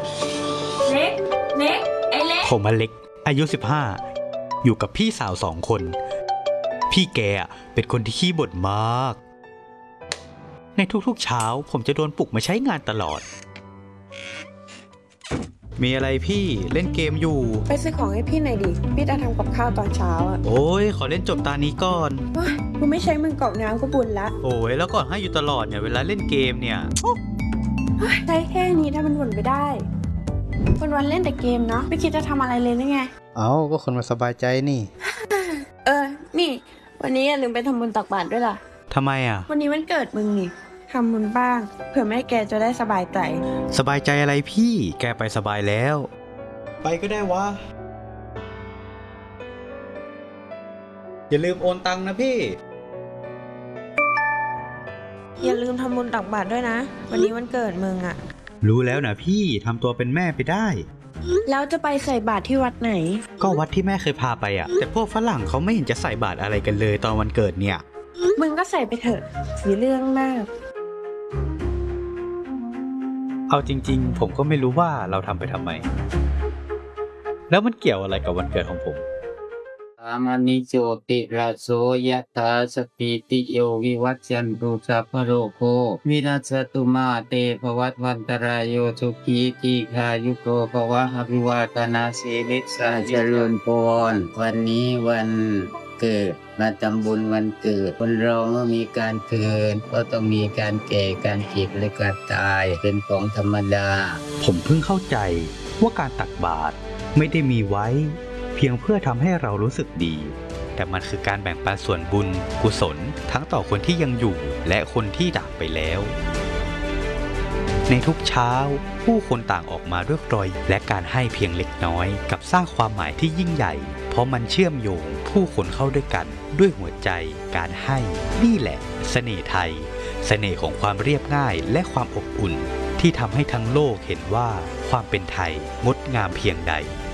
เล็กไอ้เล็กผมอเล็กอายุ15อยู่กับพี่สาว2 คนพี่แกเป็นคนที่ขี้บ่นมากในทุกๆเช้าผมจะโดนปลุกมาใช้งานตลอดมีอะไรพี่เล่นเกมอยู่ไปซื้อของให้พี่หน่อยดิพี่จะทำกับข้าวตอนเช้าอ่ะโอ้ยขอเล่นจบตานี้ก่อนกูไม่ใช้มือกรอกน้ำก็บุญละโอ้ยแล้วก่อนให้อยู่ตลอดเนี่ยเวลาเล่นเกมเนี่ยใช้แค่นี้ถ้ามันบ่นไปได้วันเล่นแต่เกมเนาะไม่คิดจะทำอะไรเลยนี่ไงก็คนมาสบายใจนี่นี่วันนี้อย่าลืมไปทำบุญตักบาตรด้วยล่ะทำไมวันนี้วันเกิดมึงนี่ทำบุญบ้างเผื่อแม่แกจะได้สบายใจสบายใจอะไรพี่แกไปสบายแล้วไปก็ได้วะอย่าลืมโอนตังค์นะพี่อย่าลืมทำบุญตักบาตรด้วยนะวันนี้วันเกิดมึงอ่ะรู้แล้วนะพี่ทำตัวเป็นแม่ไปได้แล้วจะไปใส่บาตรที่วัดไหนก็วัดที่แม่เคยพาไปแต่พวกฝรั่งเขาไม่เห็นจะใส่บาตรอะไรกันเลยตอนวันเกิดเนี่ยมึงก็ใส่ไปเถอะสีเรื่องมากเอาจริงๆผมก็ไม่รู้ว่าเราทำไปทำไมแล้วมันเกี่ยวอะไรกับวันเกิดของผมอามานิโจติราโสยะถาสปิติโยวิวัชชันตุสัพพโรโควินัสตุมาเตภวัตวันตรายโยสุขีติคายุโกภวะอภิวาทนาสีลิสาเจริญพรวันนี้วันเกิดมาทำบุญวันเกิดคนเราเมื่อมีการเกิดก็ต้องมีการแก่การเจ็บและการตายเป็นของธรรมดาผมเพิ่งเข้าใจว่าการตักบาตรไม่ได้มีไว้เพียงเพื่อทำให้เรารู้สึกดีแต่มันคือการแบ่งปันส่วนบุญกุศลทั้งต่อคนที่ยังอยู่และคนที่จากไปแล้วในทุกเช้าผู้คนต่างออกมาด้วยรอยและการให้เพียงเล็กน้อยกับสร้างความหมายที่ยิ่งใหญ่เพราะมันเชื่อมโยงผู้คนเข้าด้วยกันด้วยหัวใจการให้นี่แหละเสน่ห์ไทยเสน่ห์ของความเรียบง่ายและความอบอุ่นที่ทำให้ทั้งโลกเห็นว่าความเป็นไทยงดงามเพียงใด